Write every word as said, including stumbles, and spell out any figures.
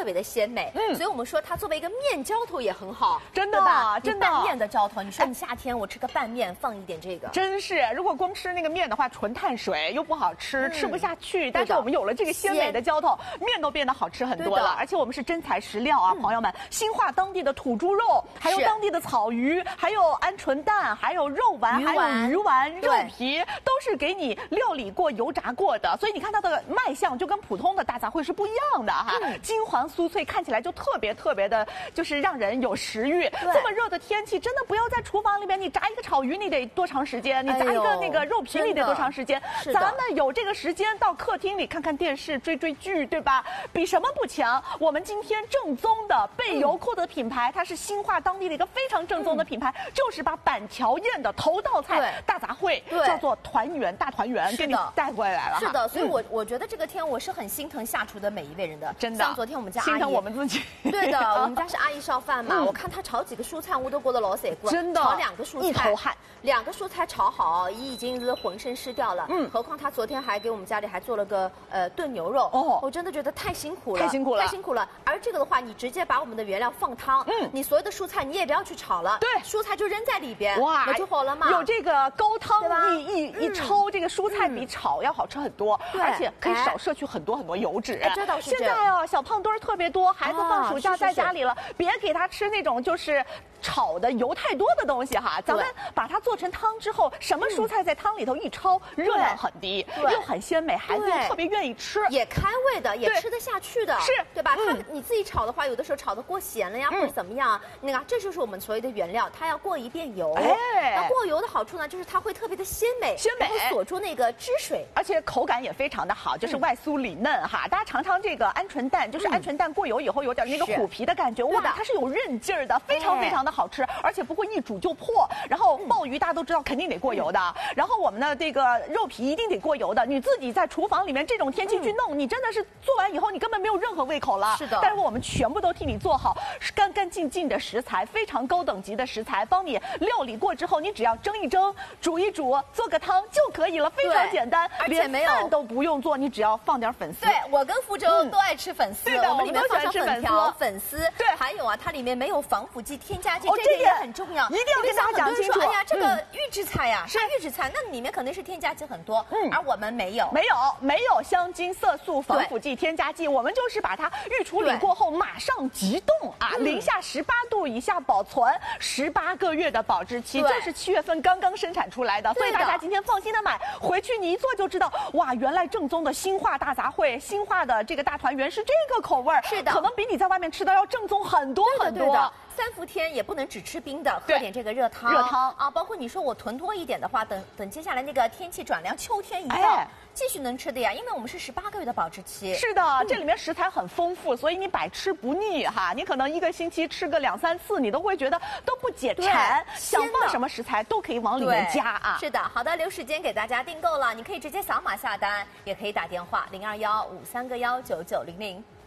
特别的鲜美。嗯，所以我们说它作为一个面浇头也很好， 真的吧？ 真的拌面的浇头，你说你夏天我吃个拌面，放一点这个， 真是。如果光吃那个面的话，纯碳水又不好吃，嗯、吃不下去。但是我们有了这个鲜美的浇头，面都变得好吃很多了。而且我们是真材实料啊，嗯、朋友们，新化当地的土猪肉，还有当地的草鱼，还有鹌鹑蛋，还有肉丸，还有鱼丸、肉皮，都是给你料理过、油炸过的。所以你看它的卖相就跟普通的大杂烩是不一样的哈，嗯、金黄酥脆，看起来就特别特别的，就是让人有食欲。这么热的天气，真的不要在厨房里面，你炸一个炒鱼，你得多长时间？你炸一个那个肉皮，你得多长时间？咱们有这个时间到客厅里看看电视、追追剧，对吧？比什么不强？我们今天正宗的贝油库的品牌，它是新化当地的一个非常正宗的品牌，嗯、就是把板桥宴的头道菜大杂烩叫做团圆大团圆，给你带过来了。 是的，所以我我觉得这个天我是很心疼下厨的每一位人的， 真的。 像昨天我们家阿姨， 心疼我们自己。 对的，我们家是阿姨烧饭嘛，我看她炒几个蔬菜，我都觉得老塞过。 真的， 炒两个蔬菜， 一头汗。 两个蔬菜炒好，已经是浑身湿掉了。嗯，何况她昨天还给我们家里还做了个呃炖牛肉。哦，我真的觉得太辛苦了， 太辛苦了， 太辛苦了。而这个的话，你直接把我们的原料放汤，嗯，你所有的蔬菜你也不要去炒了， 对， 蔬菜就扔在里边，哇，那就好了嘛。 有这个高汤一一一抽，这个蔬菜比炒要好吃很多，而且可以少摄取很多很多油脂。 哎，这倒是。 现在哦，小胖墩儿特别多，孩子放暑假在家里了，别给他吃那种就是炒的油太多的东西哈。咱们把它做成汤之后，什么蔬菜在汤里头一焯，热量很低，又很鲜美，孩子又特别愿意吃， 也开胃的，也吃得下去的， 是对吧？它你自己炒的话，有的时候炒的过咸了呀，或者怎么样，那个这就是我们所谓的原料，它要过一遍油。哎，那过油的好处呢，就是它会特别的鲜美， 鲜美， 锁住那个汁水， 而且口感也非常的好，就是外酥里嫩哈。大家尝尝这个鹌鹑蛋，就是鹌鹑蛋过油以后有点那个虎皮的感觉，哇，它是有韧劲儿的，非常非常的好吃，而且不会一煮就破。然后鲍鱼大家都知道肯定得过油的，然后我们的这个肉皮一定得过油的。你自己在厨房里面这种天气去弄，你真的是做完以后你根本没有任何胃口了。 是的， 但是我们全部都替你做好，干干净净的食材，非常高等级的食材，帮你料理过之后，你只要蒸一蒸、煮一煮，做个汤就可以了，非常简单， 而且没有饭都不用做，你只要放点粉丝。 对，我跟福州都爱吃粉丝， 对的， 我们里面放上粉条、粉丝， 对， 还有啊，它里面没有防腐剂、添加剂，这个也很重要， 一定要跟大家讲清楚。 哎呀，这个预制菜呀，是预制菜，那里面肯定是添加剂很多，嗯，而我们没有， 没有，没有香精、色素、防腐剂、添加剂，我们就是把它预处理过后马上急冻啊，零下十八度以下保存，十八个月的保质期，就是七月份刚刚生产出来的，所以大家今天放心的买，回去你一做就知道，哇，原来正宗的新化大杂烩、新化的这个大团圆是这个口味儿， 是的， 可能比你在外面吃的要正宗很多很多。 对的，三伏天也不能只吃冰的，喝点这个热汤， 热汤啊，包括你说我囤多一点的话，等等接下来那个天气转凉，秋天一到。 哎， 继续能吃的呀，因为我们是十八个月的保质期。 是的，嗯、这里面食材很丰富，所以你百吃不腻哈。你可能一个星期吃个两三次，你都会觉得都不解馋，想放什么食材都可以往里面加啊。 是的，好的，留时间给大家订购了，你可以直接扫码下单，也可以打电话零二幺五三个幺九九零零。